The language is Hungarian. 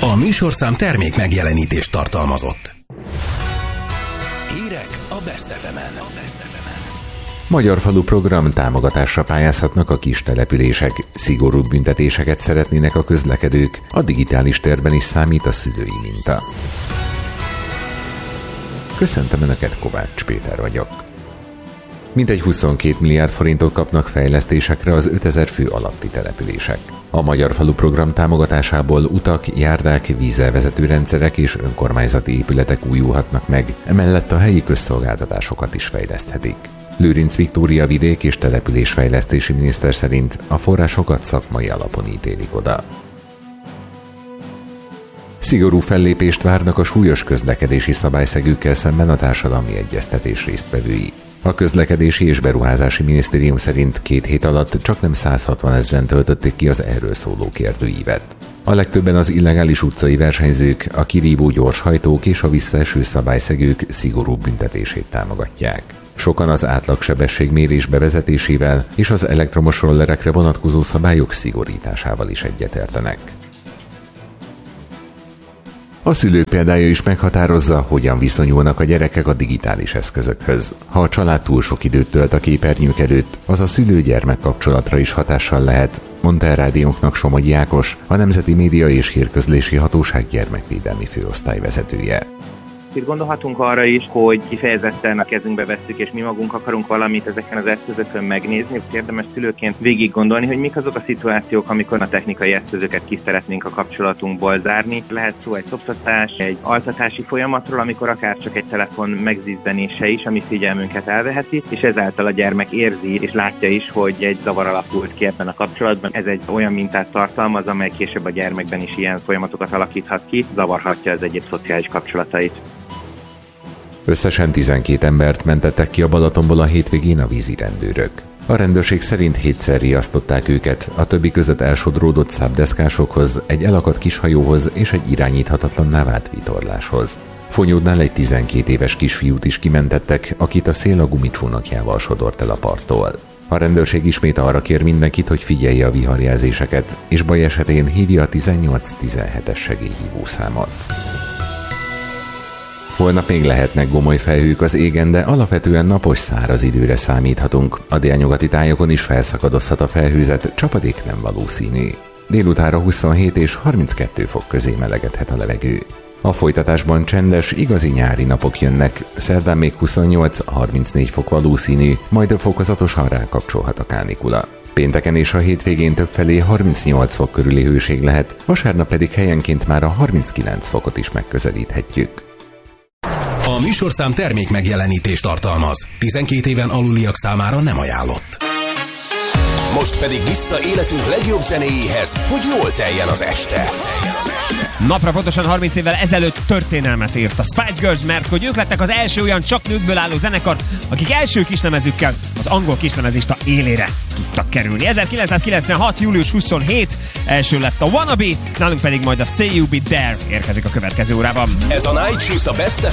A műsorszám termék megjelenítést tartalmazott. Hírek a Best FM-en. Magyar Falu program támogatásra pályázhatnak a kis települések. Szigorúbb büntetéseket szeretnének a közlekedők. A digitális térben is számít a szülői minta. Köszöntöm Önöket, Kovács Péter vagyok. Mintegy 22 milliárd forintot kapnak fejlesztésekre az 5000 fő alatti települések. A Magyar Falu program támogatásából utak, járdák, vízelvezető rendszerek és önkormányzati épületek újulhatnak meg, emellett a helyi közszolgáltatásokat is fejleszthetik. Lőrinc Viktória vidék- és településfejlesztési miniszter szerint a forrásokat szakmai alapon ítélik oda. Szigorú fellépést várnak a súlyos közlekedési szabályszegőkkel szemben a társadalmi egyeztetés résztvevői. A Közlekedési és Beruházási Minisztérium szerint 2 hét alatt csaknem 160 000-en töltötték ki az erről szóló kérdőívet. A legtöbben az illegális utcai versenyzők, a kirívó gyorshajtók és a visszaeső szabályszegők szigorú büntetését támogatják. Sokan az átlagsebességmérés bevezetésével és az elektromos rollerekre vonatkozó szabályok szigorításával is egyetértenek. A szülők példája is meghatározza, hogyan viszonyulnak a gyerekek a digitális eszközökhöz. Ha a család túl sok időt tölt a képernyők előtt, az a szülő-gyermek kapcsolatra is hatással lehet, mondta el rádiónknak Somogyi Ákos, a Nemzeti Média és Hírközlési Hatóság gyermekvédelmi főosztályvezetője. Itt gondolhatunk arra is, hogy kifejezetten a kezünkbe vesszük, és mi magunk akarunk valamit ezeken az eszközökön megnézni. Érdemes szülőként végig gondolni, hogy mik azok a szituációk, amikor a technikai eszközöket ki szeretnénk a kapcsolatunkból zárni. Lehet szó egy szoptatás, egy altatási folyamatról, amikor akár csak egy telefon megzizdenése is, ami figyelmünket elveheti, és ezáltal a gyermek érzi és látja is, hogy egy zavar alakult ki ebben a kapcsolatban. Ez egy olyan mintát tartalmaz, amely később a gyermekben is ilyen folyamatokat alakíthat ki, zavarhatja az egyéb szociális kapcsolatait. Összesen 12 embert mentettek ki a Balatonból a hétvégén a vízi rendőrök. A rendőrség szerint 7-szer riasztották őket, a többi között elsodródott szápdeszkásokhoz, egy elakadt kishajóhoz és egy irányíthatatlanná vált vitorláshoz. Fonyódnál egy 12 éves kisfiút is kimentettek, akit a szél a gumicsónakjával sodort el a parttól. A rendőrség ismét arra kér mindenkit, hogy figyelje a viharjelzéseket, és baj esetén hívja a 1817-es segélyhívószámot. Holnap még lehetnek gomoly felhők az égen, de alapvetően napos száraz időre számíthatunk. A délnyugati tájokon is felszakadozhat a felhőzet, csapadék nem valószínű. Délutánra 27 és 32 fok közé melegedhet a levegő. A folytatásban csendes, igazi nyári napok jönnek, szerdán még 28-34 fok valószínű, majd fokozatosan rákapcsolhat a kánikula. Pénteken és a hétvégén többfelé 38 fok körüli hőség lehet, vasárnap pedig helyenként már a 39 fokot is megközelíthetjük. A műsorszám termék megjelenítést tartalmaz. 12 éven aluliak számára nem ajánlott. Most pedig vissza életünk legjobb zenéjéhez, hogy jól teljen az este. Napra pontosan 30 évvel ezelőtt történelmet írt a Spice Girls, mert hogy ők lettek az első olyan csak nőkből álló zenekar, akik első kislemezükkel az angol kislemezlista élére tudtak kerülni. 1996. július 27 első lett a Wannabe, nálunk pedig majd a Say You Be There érkezik a következő órában. Ez a Night Shift a Best